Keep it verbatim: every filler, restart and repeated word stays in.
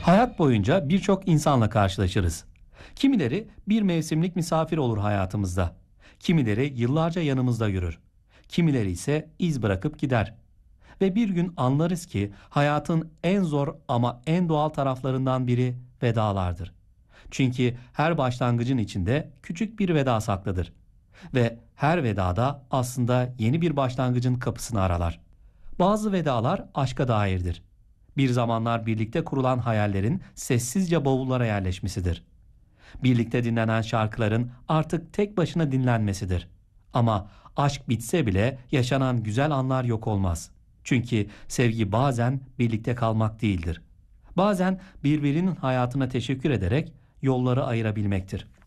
Hayat boyunca birçok insanla karşılaşırız. Kimileri bir mevsimlik misafir olur hayatımızda. Kimileri yıllarca yanımızda yürür. Kimileri ise iz bırakıp gider. Ve bir gün anlarız ki hayatın en zor ama en doğal taraflarından biri vedalardır. Çünkü her başlangıcın içinde küçük bir veda saklıdır. Ve her vedada aslında yeni bir başlangıcın kapısını aralar. Bazı vedalar aşka dairdir. Bir zamanlar birlikte kurulan hayallerin sessizce bavullara yerleşmesidir. Birlikte dinlenen şarkıların artık tek başına dinlenmesidir. Ama aşk bitse bile yaşanan güzel anlar yok olmaz. Çünkü sevgi bazen birlikte kalmak değildir. Bazen birbirinin hayatına teşekkür ederek yolları ayırabilmektir.